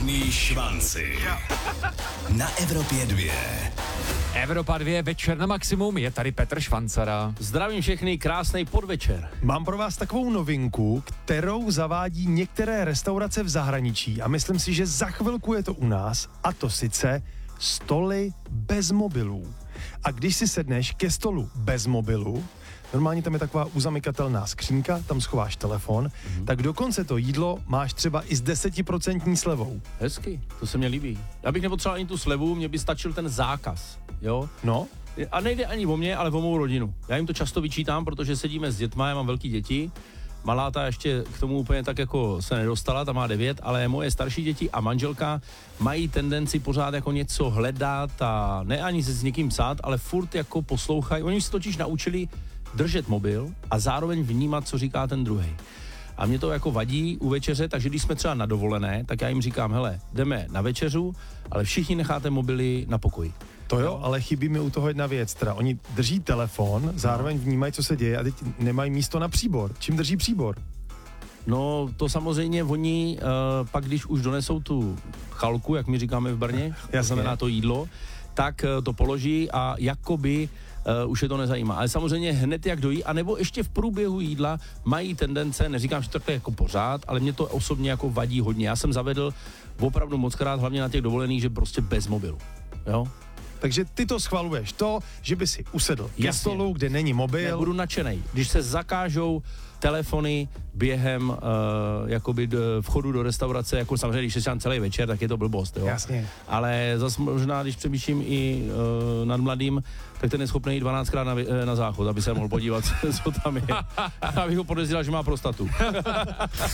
Plný švanci. Na Evropě 2. Evropa 2, večer na maximum, je tady Petr Švancara. Zdravím všechny, krásný podvečer. Mám pro vás takovou novinku, kterou zavádí některé restaurace v zahraničí a myslím si, že za chvilku je to u nás, a to sice stoly bez mobilů. A když si sedneš ke stolu bez mobilu, normálně tam je taková uzamykatelná skřínka, tam schováš telefon, tak dokonce to jídlo máš třeba i s 10% slevou. Hezky, to se mně líbí. Já bych nepotřeboval ani tu slevu, mně by stačil ten zákaz, jo? No? A nejde ani o mě, ale o mou rodinu. Já jim to často vyčítám, protože sedíme s dětma, já mám velký děti. Malá ta ještě k tomu úplně tak jako se nedostala, ta má 9, ale moje starší děti a manželka mají tendenci pořád jako něco hledat a ne ani se s někým psát, ale furt jako poslouchají. Oni si totiž naučili držet mobil a zároveň vnímat, co říká ten druhý. A mě to jako vadí u večeře, takže když jsme třeba na dovolené, tak já jim říkám, hele, jdeme na večeřu, ale všichni necháte mobily na pokoji. To jo, ale chybí mi u toho jedna věc, teda oni drží telefon, zároveň vnímají, co se děje a teď nemají místo na příbor. Čím drží příbor? No to samozřejmě oni pak, když už donesou tu chalku, jak my říkáme v Brně, to znamená to jídlo, tak to položí a jakoby už je to nezajímá. Ale samozřejmě hned jak dojí, anebo ještě v průběhu jídla mají tendence, neříkám, že to je jako pořád, ale mě to osobně jako vadí hodně. Já jsem zavedl opravdu mockrát, hlavně na těch dovolených, že prostě bez mobilu. Jo? Takže ty to schvaluješ, to, že by si usedl ke stolu, kde není mobil. Budu nadšenej. Když se zakážou telefony během jakoby vchodu do restaurace, jako samozřejmě, když se celý večer, tak je to blbost, jo. Jasně. Ale zase možná, když přemýšlím i nad mladým, tak ten je schopný jít 12krát na záchod, aby se mohl podívat, co tam je. Abych ho podezřel, že má prostatu.